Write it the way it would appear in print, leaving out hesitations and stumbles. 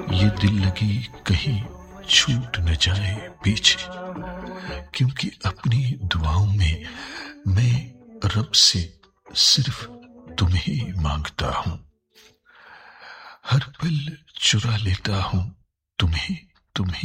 ये दिल लगी कहीं छूट न जाए पीछे, क्योंकि अपनी दुआओं में मैं रब से सिर्फ तुम्हें मांगता हूँ। हर पल चुरा लेता हूँ तुम्हें तुम्हें